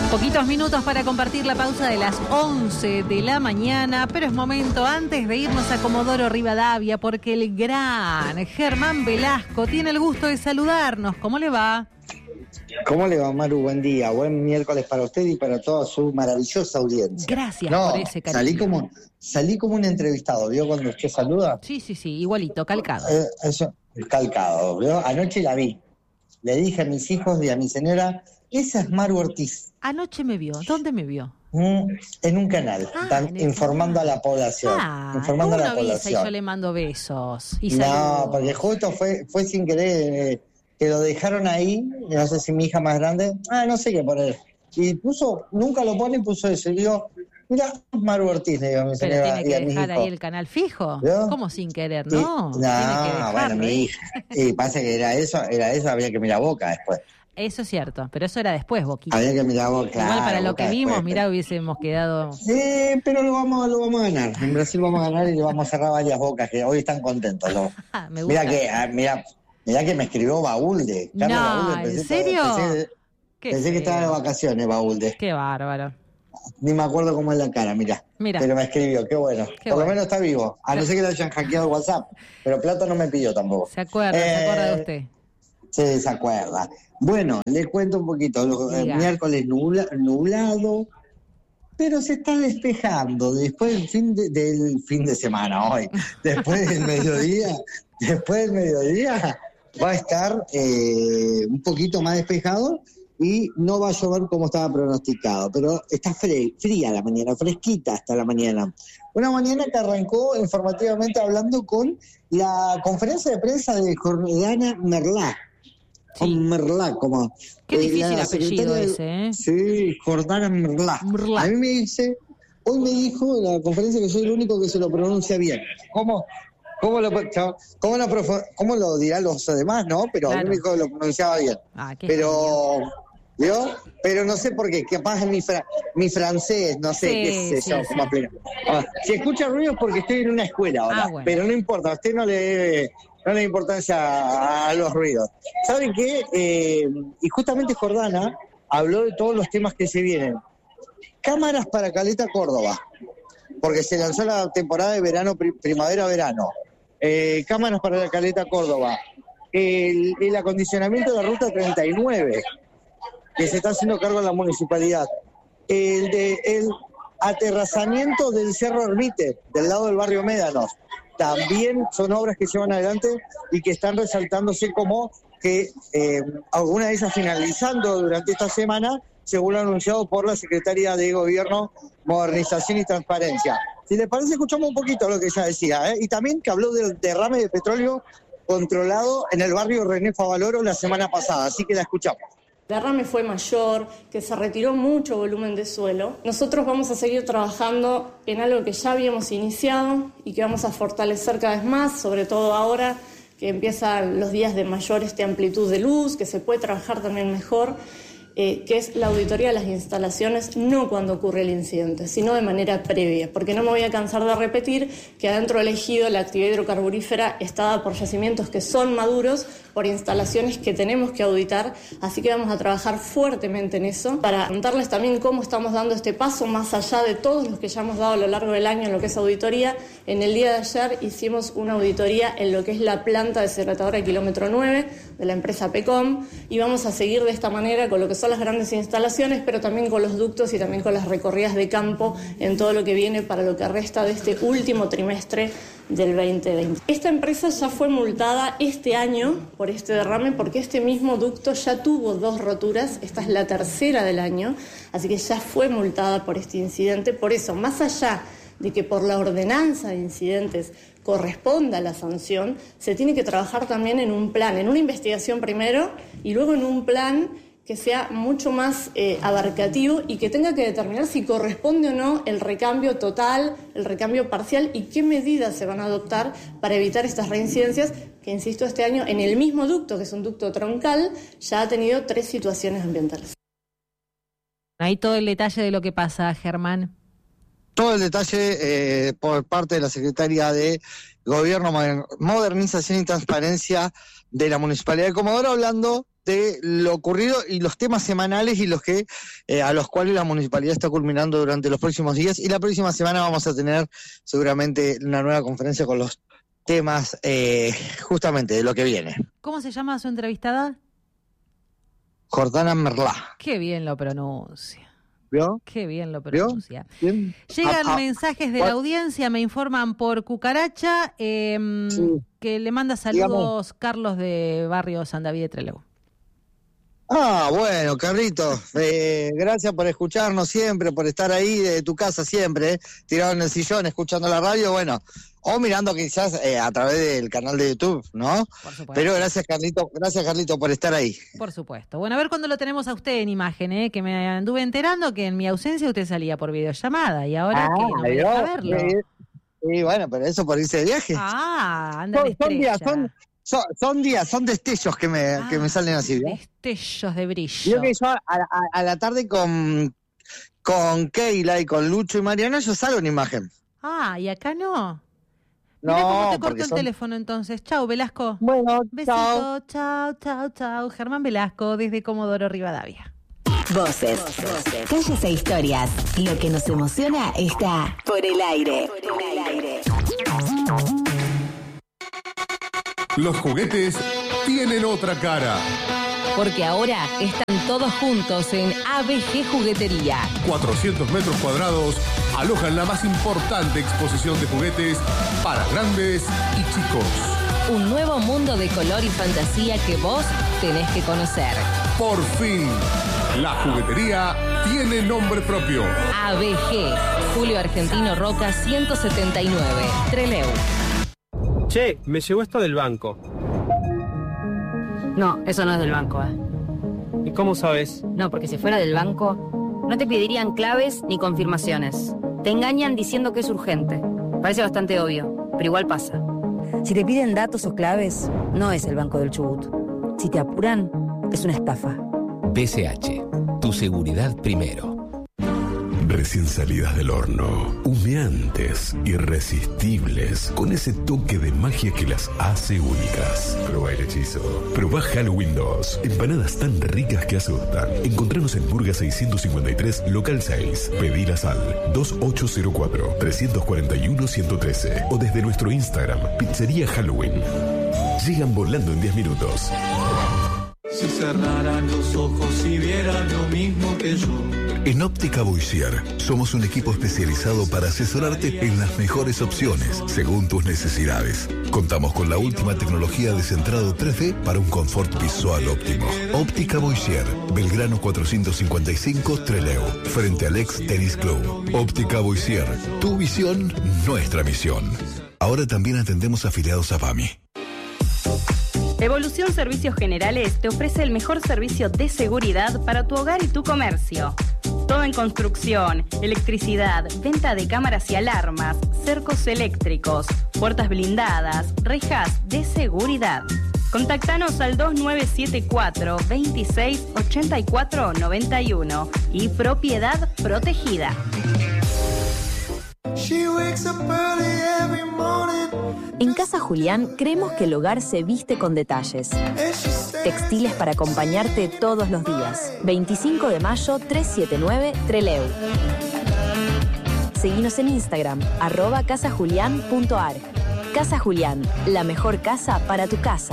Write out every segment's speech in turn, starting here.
Poquitos minutos para compartir la pausa de las 11 de la mañana, pero es momento antes de irnos a Comodoro Rivadavia porque el gran Germán Velasco tiene el gusto de saludarnos. ¿Cómo le va? ¿Cómo le va, Maru? Buen día, buen miércoles para usted y para toda su maravillosa audiencia. Gracias por ese cariño. Salí como un entrevistado, ¿vio cuando usted saluda? Sí, igualito, calcado. Eso, calcado, ¿vio? Anoche la vi. Le dije a mis hijos y a mi señora, esa es Maru Ortiz. Anoche me vio. ¿Dónde me vio? En un canal, informando a la población. Informando a la población. Y yo le mando besos. Y no, porque justo fue sin querer, que lo dejaron ahí, no sé si mi hija más grande, no sé qué poner. Y nunca lo pone y puso eso. Y digo, mira, Maru Ortiz, le digo a mi señora. Pero tiene que dejar ahí el canal fijo. ¿Vio? ¿Cómo sin querer? No, bueno, mi hija. Y pasa que era eso, había que mirar Boca después. Eso es cierto, pero eso era después, Boquita. Había que mirar Boca. Igual para lo que vimos, mirá, hubiésemos quedado... Sí, pero lo vamos a ganar. En Brasil vamos a ganar y le vamos a cerrar varias bocas que hoy están contentos. Me gusta. Mirá que me escribió Baúlde. No, Baúlde, ¿en serio? Pensé que estaba de vacaciones, Baúlde. Qué bárbaro. Ni me acuerdo cómo es la cara, mirá. Pero me escribió, qué bueno. Por lo menos está vivo. A no ser que le hayan hackeado el WhatsApp. Pero plata no me pidió tampoco. Se acuerda de usted. Sí, se acuerda. Bueno, les cuento un poquito. Miércoles nublado, pero se está despejando. Después del fin de semana hoy. Después del mediodía va a estar un poquito más despejado y no va a llover como estaba pronosticado, pero está fría la mañana, fresquita hasta la mañana. Una mañana que arrancó informativamente hablando con la conferencia de prensa de Jordana Merlá. Sí. Merlá, como... Qué difícil apellido ese, ¿eh? Sí, Jordana Merlá. A mí hoy me dijo en la conferencia que soy el único que se lo pronuncia bien. ¿Cómo lo dirán los demás, no? Pero claro. El único que lo pronunciaba bien. Pero, ¿vio? Pero no sé por qué, capaz es mi francés, no sé qué sé yo. Si escucha ruido es porque estoy en una escuela ahora, bueno. Pero no importa, a usted no le da importancia a los ruidos. ¿Saben qué? Y justamente Jordana habló de todos los temas que se vienen. Cámaras para Caleta Córdoba, porque se lanzó la temporada de verano, primavera-verano. Cámaras para la Caleta Córdoba. El acondicionamiento de la ruta 39, que se está haciendo cargo en la municipalidad. El aterrazamiento del Cerro Ermite, del lado del barrio Médanos. También son obras que se van adelante y que están resaltándose como que algunas de ellas finalizando durante esta semana, según lo anunciado por la Secretaría de Gobierno, Modernización y Transparencia. Si les parece, escuchamos un poquito lo que ella decía, y también que habló del derrame de petróleo controlado en el barrio René Favaloro la semana pasada, así que la escuchamos. El derrame fue mayor, que se retiró mucho volumen de suelo. Nosotros vamos a seguir trabajando en algo que ya habíamos iniciado y que vamos a fortalecer cada vez más, sobre todo ahora que empiezan los días de mayor amplitud de luz, que se puede trabajar también mejor, que es la auditoría de las instalaciones, no cuando ocurre el incidente, sino de manera previa, porque no me voy a cansar de repetir que adentro del ejido la actividad hidrocarburífera está dada por yacimientos que son maduros, por instalaciones que tenemos que auditar, así que vamos a trabajar fuertemente en eso, para contarles también cómo estamos dando este paso, más allá de todos los que ya hemos dado a lo largo del año en lo que es auditoría. En el día de ayer hicimos una auditoría en lo que es la planta deshidraladora de kilómetro 9 de la empresa PECOM, y vamos a seguir de esta manera con lo que son las grandes instalaciones, pero también con los ductos y también con las recorridas de campo en todo lo que viene para lo que resta de este último trimestre del 2020. Esta empresa ya fue multada este año por este derrame porque este mismo ducto ya tuvo 2 roturas, esta es la tercera del año, así que ya fue multada por este incidente. Por eso, más allá de que por la ordenanza de incidentes corresponda la sanción, se tiene que trabajar también en un plan, en una investigación primero y luego en un plan que sea mucho más abarcativo y que tenga que determinar si corresponde o no el recambio total, el recambio parcial y qué medidas se van a adoptar para evitar estas reincidencias que, insisto, este año en el mismo ducto, que es un ducto troncal, ya ha tenido 3 situaciones ambientales. Ahí todo el detalle de lo que pasa, Germán. Todo el detalle por parte de la Secretaría de Gobierno, Modernización y Transparencia de la Municipalidad de Comodoro, hablando de lo ocurrido y los temas semanales y los que a los cuales la municipalidad está culminando durante los próximos días. Y la próxima semana vamos a tener seguramente una nueva conferencia con los temas justamente de lo que viene. ¿Cómo se llama su entrevistada? Jordana Merlá. Qué bien lo pronuncia. ¿Vio? Qué bien lo pronuncia. ¿Bien? Llegan mensajes de la audiencia, me informan por cucaracha, que le manda saludos Carlos de Barrio San David de Trelew. Bueno, Carlitos, gracias por escucharnos siempre, por estar ahí de tu casa siempre, tirado en el sillón, escuchando la radio, bueno, o mirando quizás a través del canal de YouTube, ¿no? Por supuesto. Pero gracias Carlito por estar ahí. Por supuesto. Bueno, a ver cuándo lo tenemos a usted en imagen, que me anduve enterando que en mi ausencia usted salía por videollamada y ahora que no me deja verlo. Sí, bueno, pero eso por irse de viaje. Anda de estrella. Son destellos que me salen así, ¿no? Destellos de brillo. Yo que yo a la tarde con Keila y con Lucho y Mariana yo salgo en imagen. ¿Y acá no? No, mirá cómo te corto el teléfono entonces. Chau, Velasco. Bueno, besito, chau. Germán Velasco desde Comodoro Rivadavia. Voces, calles e historias. Lo que nos emociona está por el aire. Los juguetes tienen otra cara. Porque ahora están todos juntos en ABG Juguetería. 400 metros cuadrados alojan la más importante exposición de juguetes para grandes y chicos. Un nuevo mundo de color y fantasía que vos tenés que conocer. Por fin, la juguetería tiene nombre propio. ABG, Julio Argentino Roca 179, Trelew. Che, me llegó esto del banco. No, eso no es del banco, ¿Y cómo sabes? No, porque si fuera del banco, no te pedirían claves ni confirmaciones. Te engañan diciendo que es urgente. Parece bastante obvio, pero igual pasa. Si te piden datos o claves, no es el Banco del Chubut. Si te apuran, es una estafa. BCH, tu seguridad primero. Recién salidas del horno, humeantes, irresistibles, con ese toque de magia que las hace únicas. Probá el hechizo. Probá Halloween 2. Empanadas tan ricas que asustan. Encontranos en Burga 653, local 6. Pedilas al 2804-341-113 o desde nuestro Instagram, Pizzería Halloween. Llegan volando en 10 minutos. Si cerraran los ojos y vieran lo mismo que yo. En Óptica Boissier somos un equipo especializado para asesorarte en las mejores opciones según tus necesidades. Contamos con la última tecnología de centrado 3D para un confort visual óptimo. Óptica Boissier, Belgrano 455, Trelew, frente al ex Tennis Club. Óptica Boissier, tu visión, nuestra misión. Ahora también atendemos afiliados a PAMI. Evolución Servicios Generales te ofrece el mejor servicio de seguridad para tu hogar y tu comercio. Todo en construcción, electricidad, venta de cámaras y alarmas, cercos eléctricos, puertas blindadas, rejas de seguridad. Contactanos al 2974 26 84 91 y Propiedad Protegida. En Casa Julián creemos que el hogar se viste con detalles. Textiles para acompañarte todos los días. 25 de mayo 379 Trelew. Seguinos en Instagram, @casajulian.ar. Casa Julián, la mejor casa para tu casa.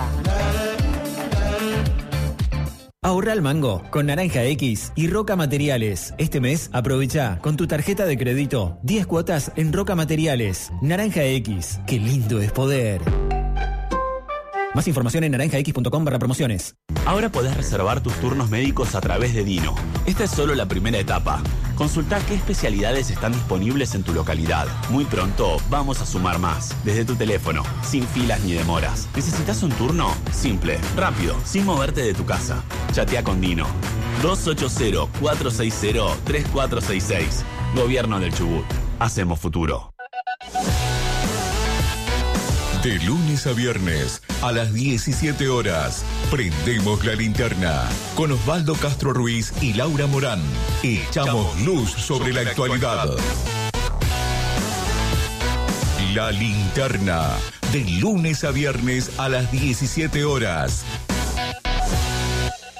Ahorra al mango con Naranja X y Roca Materiales. Este mes aprovecha con tu tarjeta de crédito 10 cuotas en Roca Materiales. Naranja X, qué lindo es poder. Más información en naranjax.com/promociones. Ahora podés reservar tus turnos médicos a través de Dino. Esta es solo la primera etapa. Consultá qué especialidades están disponibles en tu localidad. Muy pronto vamos a sumar más. Desde tu teléfono, sin filas ni demoras. ¿Necesitas un turno? Simple, rápido, sin moverte de tu casa. Chatea con Dino. 280-460-3466. Gobierno del Chubut. Hacemos futuro. De lunes a viernes, a las 17 horas, prendemos la linterna con Osvaldo Castro Ruiz y Laura Morán. Echamos luz sobre la actualidad. La linterna, de lunes a viernes a las 17 horas.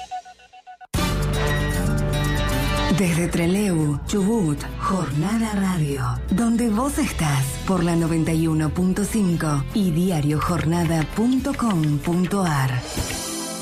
Desde Trelew, Chubut, Jornada Radio, donde vos estás por la 91.5 y diariojornada.com.ar.